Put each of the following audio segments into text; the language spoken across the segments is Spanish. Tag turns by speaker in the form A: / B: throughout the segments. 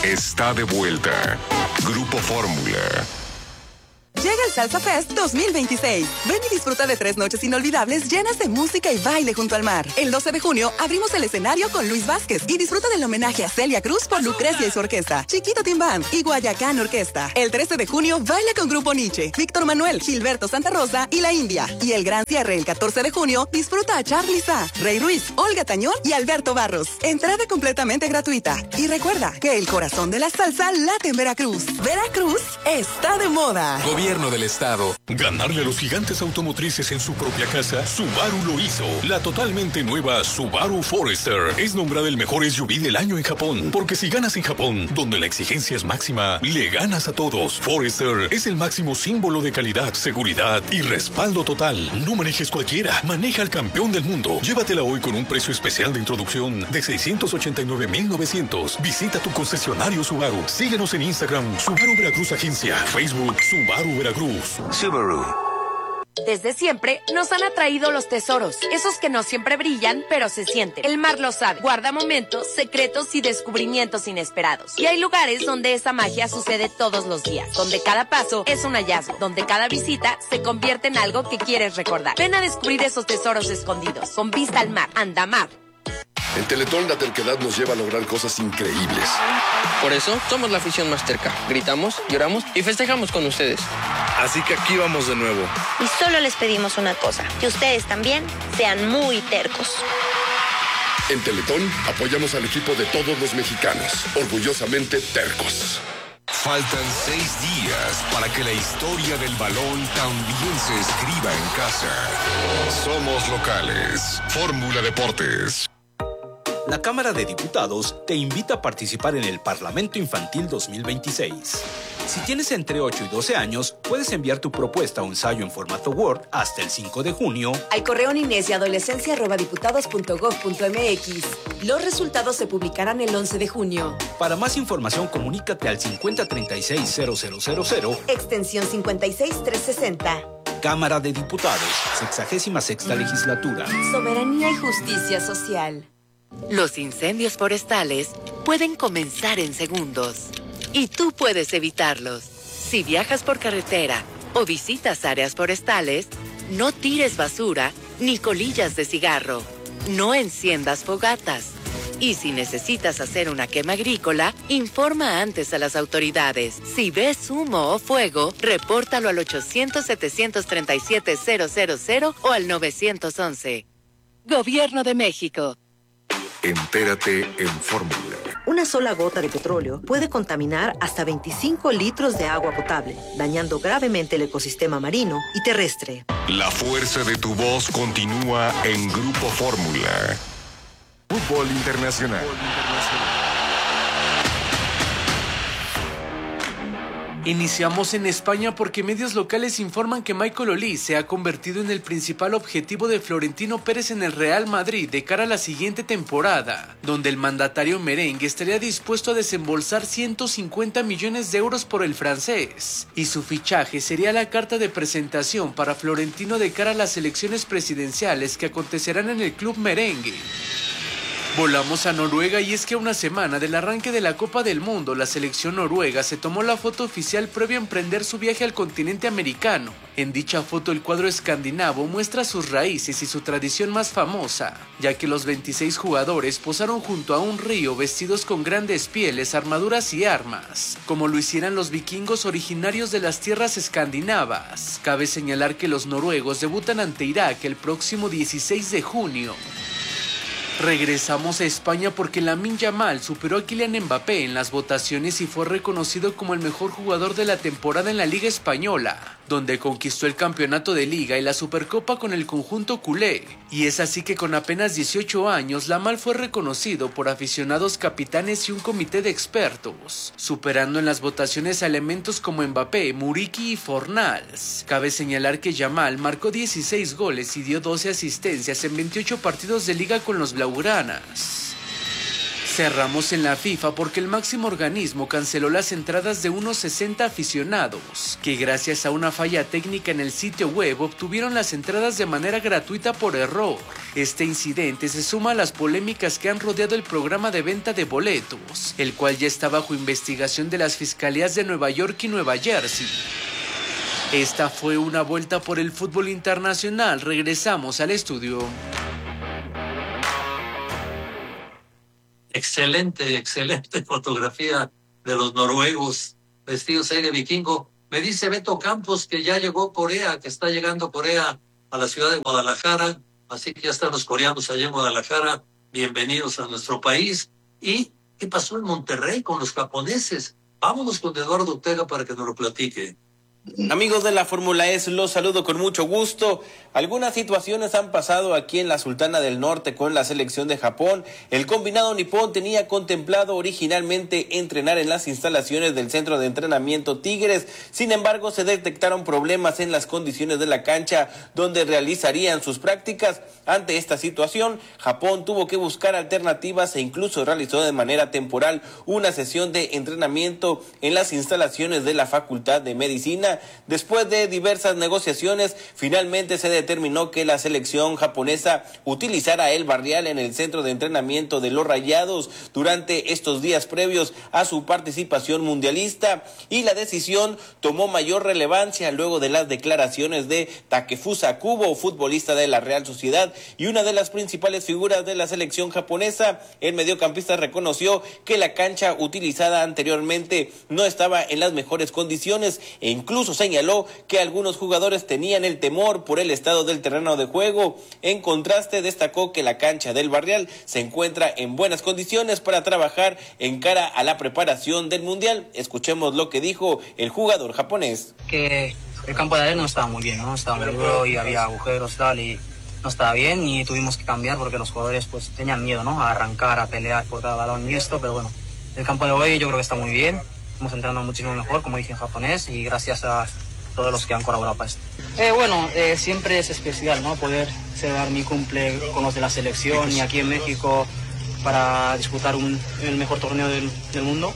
A: está de vuelta. Grupo Fórmula.
B: Llega el Salsa Fest 2026. Ven y disfruta de 3 noches inolvidables llenas de música y baile junto al mar. El 12 de junio abrimos el escenario con Luis Vázquez y disfruta del homenaje a Celia Cruz por Lucrecia y su orquesta, Chiquito Timbán y Guayacán Orquesta. El 13 de junio baila con Grupo Nietzsche, Víctor Manuel, Gilberto Santa Rosa y La India. Y el gran cierre el 14 de junio disfruta a Charly Sa, Rey Ruiz, Olga Tañón y Alberto Barros. Entrada completamente gratuita. Y recuerda que el corazón de la salsa late en Veracruz. Veracruz está de moda.
C: Gobierno del Estado. Ganarle a los gigantes automotrices en su propia casa, Subaru lo hizo. La totalmente nueva Subaru Forester es nombrada el mejor SUV del año en Japón. Porque si ganas en Japón, donde la exigencia es máxima, le ganas a todos. Forester es el máximo símbolo de calidad, seguridad y respaldo total. No manejes cualquiera, maneja al campeón del mundo. Llévatela hoy con un precio especial de introducción de 689,900. Visita tu concesionario Subaru. Síguenos en Instagram, Subaru Veracruz Agencia, Facebook, Subaru Veracruz.
D: Subaru.
E: Desde siempre nos han atraído los tesoros, esos que no siempre brillan, pero se sienten. El mar lo sabe, guarda momentos, secretos y descubrimientos inesperados. Y hay lugares donde esa magia sucede todos los días, donde cada paso es un hallazgo, donde cada visita se convierte en algo que quieres recordar. Ven a descubrir esos tesoros escondidos, con vista al mar, Andamar.
F: En Teletón la terquedad nos lleva a lograr cosas increíbles.
G: Por eso somos la afición más terca. Gritamos, lloramos y festejamos con ustedes.
H: Así que aquí vamos de nuevo.
I: Y solo les pedimos una cosa, que ustedes también sean muy tercos.
F: En Teletón apoyamos al equipo de todos los mexicanos, orgullosamente tercos.
A: Faltan 6 días para que la historia del balón también se escriba en casa. Somos locales. Fórmula Deportes.
J: La Cámara de Diputados te invita a participar en el Parlamento Infantil 2026. Si tienes entre 8 y 12 años, puedes enviar tu propuesta o ensayo en formato Word hasta el 5 de junio
K: al correo ninesyadolescencia@diputados.gov.mx. Los resultados se publicarán el 11 de junio.
J: Para más información, comunícate al 5036-0000,
K: extensión 56360.
J: Cámara de Diputados, 66ª legislatura.
K: Soberanía y justicia social.
L: Los incendios forestales pueden comenzar en segundos y tú puedes evitarlos. Si viajas por carretera o visitas áreas forestales, no tires basura ni colillas de cigarro. No enciendas fogatas. Y si necesitas hacer una quema agrícola, informa antes a las autoridades. Si ves humo o fuego, repórtalo al 800-737-000 o al 911. Gobierno de México.
A: Entérate en Fórmula.
M: Una sola gota de petróleo puede contaminar hasta 25 litros de agua potable, dañando gravemente el ecosistema marino y terrestre.
A: La fuerza de tu voz continúa en Grupo Fórmula. Fútbol Internacional.
N: Iniciamos en España porque medios locales informan que Michael Olise se ha convertido en el principal objetivo de Florentino Pérez en el Real Madrid de cara a la siguiente temporada, donde el mandatario merengue estaría dispuesto a desembolsar 150 millones de euros por el francés, y su fichaje sería la carta de presentación para Florentino de cara a las elecciones presidenciales que acontecerán en el club merengue. Volamos a Noruega y es que a una semana del arranque de la Copa del Mundo, la selección noruega se tomó la foto oficial previo a emprender su viaje al continente americano. En dicha foto el cuadro escandinavo muestra sus raíces y su tradición más famosa, ya que los 26 jugadores posaron junto a un río vestidos con grandes pieles, armaduras y armas, como lo hicieran los vikingos originarios de las tierras escandinavas. Cabe señalar que los noruegos debutan ante Irak el próximo 16 de junio. Regresamos a España porque Lamine Yamal superó a Kylian Mbappé en las votaciones y fue reconocido como el mejor jugador de la temporada en la Liga Española, donde conquistó el campeonato de Liga y la Supercopa con el conjunto culé. Y es así que con apenas 18 años, Yamal fue reconocido por aficionados, capitanes y un comité de expertos, superando en las votaciones a elementos como Mbappé, Muriqui y Fornals. Cabe señalar que Yamal marcó 16 goles y dio 12 asistencias en 28 partidos de Liga con los blaugranas. Cerramos en la FIFA porque el máximo organismo canceló las entradas de unos 60 aficionados, que gracias a una falla técnica en el sitio web obtuvieron las entradas de manera gratuita por error. Este incidente se suma a las polémicas que han rodeado el programa de venta de boletos, el cual ya está bajo investigación de las fiscalías de Nueva York y Nueva Jersey. Esta fue una vuelta por el fútbol internacional. Regresamos al estudio.
D: Excelente fotografía de los noruegos vestidos ahí de vikingo. Me dice Beto Campos que ya llegó Corea, que está llegando Corea a la ciudad de Guadalajara. Así que ya están los coreanos allá en Guadalajara. Bienvenidos a nuestro país. ¿Y qué pasó en Monterrey con los japoneses? Vámonos con Eduardo Ortega para que nos lo platique.
O: Amigos de la Fórmula E, los saludo con mucho gusto. Algunas situaciones han pasado aquí en la Sultana del Norte con la selección de Japón. El combinado nipón tenía contemplado originalmente entrenar en las instalaciones del centro de entrenamiento Tigres. Sin embargo, se detectaron problemas en las condiciones de la cancha donde realizarían sus prácticas. Ante esta situación, Japón tuvo que buscar alternativas e incluso realizó de manera temporal una sesión de entrenamiento en las instalaciones de la Facultad de Medicina. Después de diversas negociaciones, finalmente se determinó que la selección japonesa utilizara el barrial en el centro de entrenamiento de los Rayados durante estos días previos a su participación mundialista, y la decisión tomó mayor relevancia luego de las declaraciones de Takefusa Kubo, futbolista de la Real Sociedad y una de las principales figuras de la selección japonesa. El mediocampista reconoció que la cancha utilizada anteriormente no estaba en las mejores condiciones e incluso señaló que algunos jugadores tenían el temor por el estado del terreno de juego. En contraste, destacó que la cancha del barrial se encuentra en buenas condiciones para trabajar en cara a la preparación del Mundial. Escuchemos lo que dijo el jugador japonés.
P: Que el campo de arena no estaba muy bien, ¿no? Estaba muy duro y había agujeros tal, y no estaba bien, y tuvimos que cambiar porque los jugadores pues tenían miedo, ¿no? A arrancar, a pelear por cada balón y esto, pero bueno, el campo de hoy yo creo que está muy bien. Estamos entrando muchísimo mejor, como dije en japonés, y gracias a todos los que han colaborado para esto. Siempre es especial, ¿no? Poder celebrar mi cumple con los de la selección y aquí en México para disputar el mejor torneo del mundo.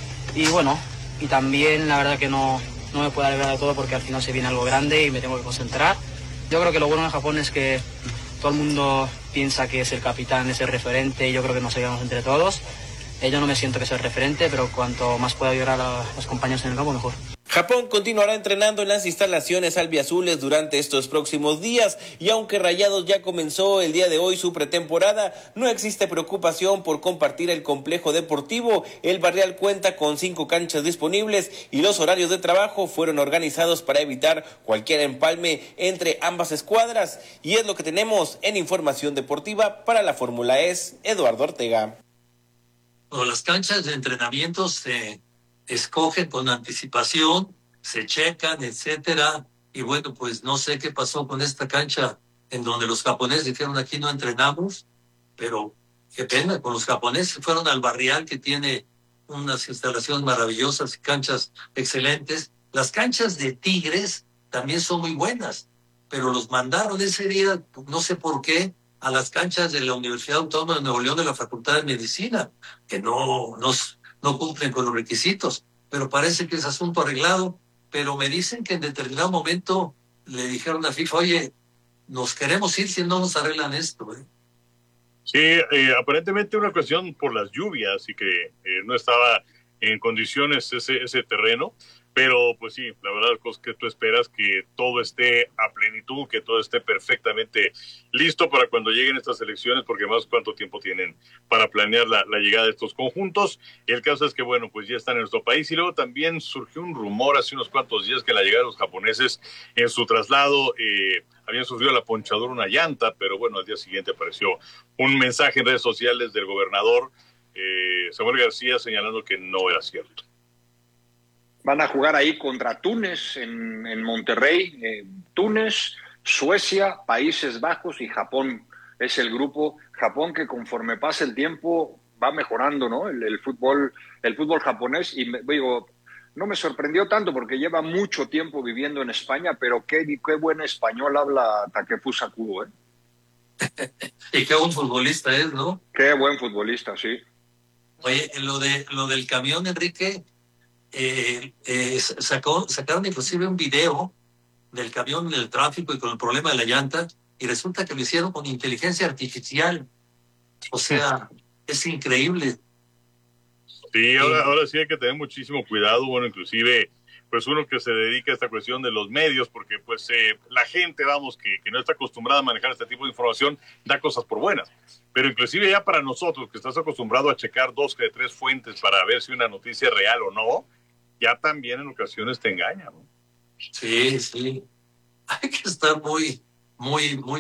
P: Y también la verdad que no me puedo alegrar de todo porque al final se viene algo grande y me tengo que concentrar. Yo creo que lo bueno de Japón es que todo el mundo piensa que es el capitán, es el referente, y yo creo que nos ayudamos entre todos. Yo no me siento que sea el referente, pero cuanto más pueda ayudar a los compañeros en el campo, mejor.
O: Japón continuará entrenando en las instalaciones albiazules durante estos próximos días, y aunque Rayados ya comenzó el día de hoy su pretemporada, no existe preocupación por compartir el complejo deportivo. El barrial cuenta con 5 canchas disponibles y los horarios de trabajo fueron organizados para evitar cualquier empalme entre ambas escuadras. Y es lo que tenemos en información deportiva para la Fórmula E, Eduardo Ortega.
D: Las canchas de entrenamiento se escogen con anticipación, se checan, etcétera. Y bueno, pues no sé qué pasó con esta cancha en donde los japoneses dijeron aquí no entrenamos, pero qué pena, con los japoneses fueron al barrial que tiene unas instalaciones maravillosas y canchas excelentes. Las canchas de Tigres también son muy buenas, pero los mandaron ese día, no sé por qué, a las canchas de la Universidad Autónoma de Nuevo León de la Facultad de Medicina, que no cumplen con los requisitos, pero parece que es asunto arreglado. Pero me dicen que en determinado momento le dijeron a FIFA, oye, nos queremos ir si no nos arreglan esto.
Q: Sí, aparentemente una cuestión por las lluvias y que no estaba en condiciones ese terreno. Pero pues sí, la verdad es que tú esperas que todo esté a plenitud, que todo esté perfectamente listo para cuando lleguen estas elecciones, porque más cuánto tiempo tienen para planear la llegada de estos conjuntos. El caso es que bueno, pues ya están en nuestro país, y luego también surgió un rumor hace unos cuantos días que la llegada de los japoneses en su traslado habían sufrido la ponchadura una llanta, pero bueno, al día siguiente apareció un mensaje en redes sociales del gobernador Samuel García señalando que no era cierto.
R: Van a jugar ahí contra Túnez en Monterrey. Túnez, Suecia, Países Bajos y Japón. Es el grupo. Japón que conforme pasa el tiempo va mejorando, ¿no? El fútbol japonés. Y no me sorprendió tanto porque lleva mucho tiempo viviendo en España, pero qué buen español habla Takefusa Kubo, ¿eh?
D: Y qué buen futbolista es, ¿no?
R: Qué buen futbolista, sí.
D: Oye, lo del camión, Enrique, sacaron inclusive un video del camión en el tráfico y con el problema de la llanta, y resulta que lo hicieron con inteligencia artificial. O sea, es increíble.
Q: Sí, ahora sí hay que tener muchísimo cuidado, bueno, inclusive, pues uno que se dedica a esta cuestión de los medios, porque pues la gente, vamos, que no está acostumbrada a manejar este tipo de información, da cosas por buenas. Pero inclusive ya para nosotros, que estás acostumbrado a checar 2 de 3 fuentes para ver si una noticia es real o no, ya también en ocasiones te engaña, ¿no?
D: Sí, sí. Hay que estar muy